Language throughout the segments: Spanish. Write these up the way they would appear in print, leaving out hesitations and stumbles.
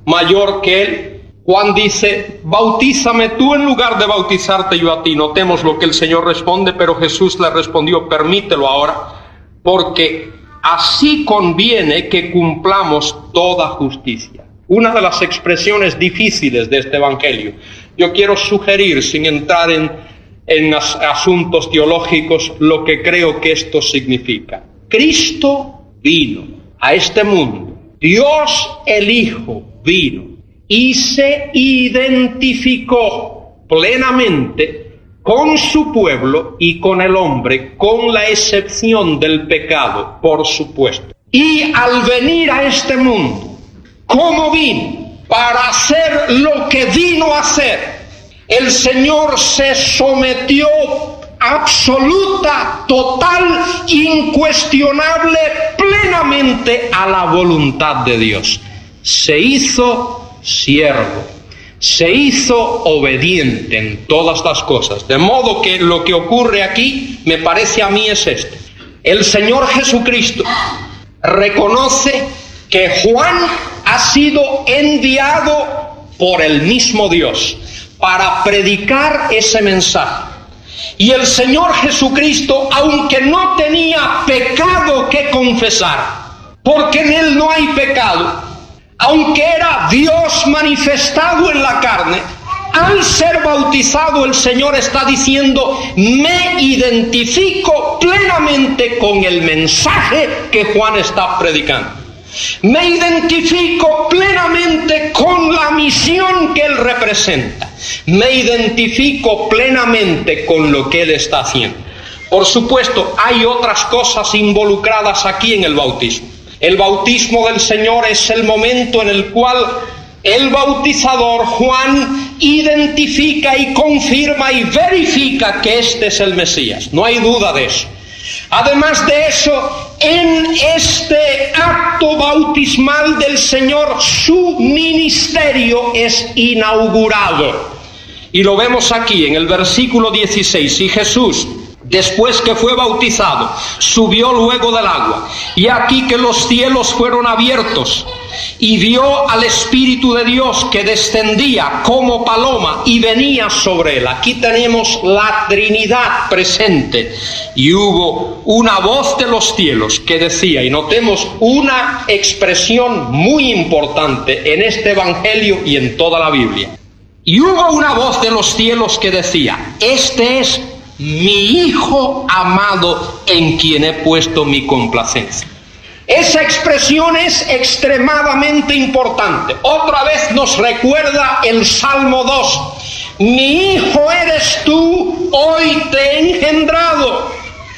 mayor que él. Juan dice, bautízame tú en lugar de bautizarte yo a ti. Notemos lo que el Señor responde, pero Jesús le respondió, permítelo ahora, porque así conviene que cumplamos toda justicia. Una de las expresiones difíciles de este evangelio. Yo quiero sugerir, sin entrar en asuntos teológicos, lo que creo que esto significa. Cristo vino a este mundo, Dios el Hijo vino y se identificó plenamente con su pueblo y con el hombre, con la excepción del pecado, por supuesto. Y al venir a este mundo, ¿cómo vino? Para hacer lo que vino a hacer. El Señor se sometió absoluta, total, incuestionable, plenamente a la voluntad de Dios. Se hizo siervo, se hizo obediente en todas las cosas. De modo que lo que ocurre aquí, me parece a mí, es esto. El Señor Jesucristo reconoce que Juan ha sido enviado por el mismo Dios para predicar ese mensaje. Y el Señor Jesucristo, aunque no tenía pecado que confesar, porque en Él no hay pecado, aunque era Dios manifestado en la carne, al ser bautizado el Señor está diciendo, me identifico plenamente con el mensaje que Juan está predicando. Me identifico plenamente con la misión que Él representa. Me identifico plenamente con lo que Él está haciendo. Por supuesto, hay otras cosas involucradas aquí en el bautismo. El bautismo del Señor es el momento en el cual el bautizador Juan identifica y confirma y verifica que este es el Mesías. No hay duda de eso. Además de eso, en este acto bautismal del Señor, su ministerio es inaugurado. Y lo vemos aquí en el versículo 16. Y Jesús, después que fue bautizado, subió luego del agua. Y aquí que los cielos fueron abiertos, y vio al Espíritu de Dios que descendía como paloma y venía sobre él. Aquí tenemos la Trinidad presente. Y hubo una voz de los cielos que decía, y notemos una expresión muy importante en este Evangelio y en toda la Biblia. Y hubo una voz de los cielos que decía, este es mi Hijo amado en quien he puesto mi complacencia. Esa expresión es extremadamente importante. Otra vez nos recuerda el Salmo 2. Mi hijo eres tú, hoy te he engendrado.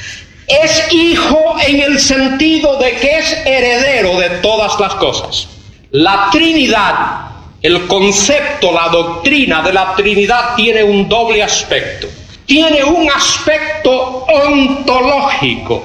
Es hijo en el sentido de que es heredero de todas las cosas. La Trinidad, el concepto, la doctrina de la Trinidad tiene un doble aspecto. Tiene un aspecto ontológico,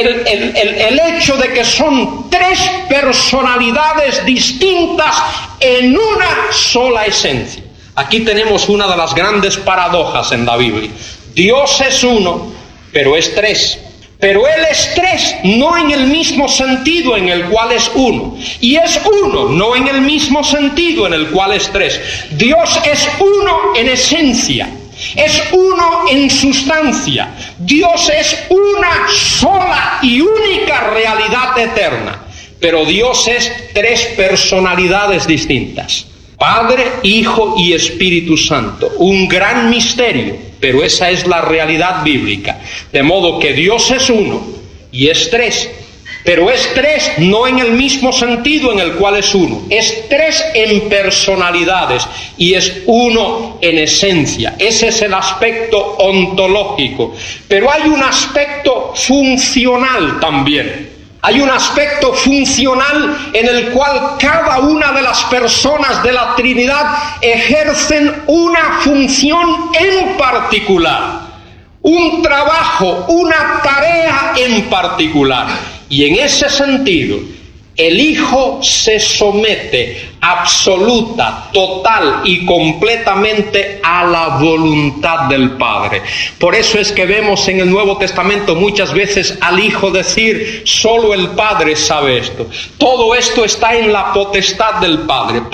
el hecho de que son tres personalidades distintas en una sola esencia. Aquí tenemos una de las grandes paradojas en la Biblia. Dios es uno, pero es tres. Pero Él es tres, no en el mismo sentido en el cual es uno. Y es uno, no en el mismo sentido en el cual es tres. Dios es uno en esencia. Es uno en sustancia. Dios es una sola y única realidad eterna. Pero Dios es tres personalidades distintas. Padre, Hijo y Espíritu Santo. Un gran misterio, pero esa es la realidad bíblica. De modo que Dios es uno y es tres. Pero es tres no en el mismo sentido en el cual es uno. Es tres en personalidades y es uno en esencia. Ese es el aspecto ontológico. Pero hay un aspecto funcional también. Hay un aspecto funcional en el cual cada una de las personas de la Trinidad ejercen una función en particular. Un trabajo, una tarea en particular. Y en ese sentido, el Hijo se somete absoluta, total y completamente a la voluntad del Padre. Por eso es que vemos en el Nuevo Testamento muchas veces al Hijo decir, solo el Padre sabe esto. Todo esto está en la potestad del Padre.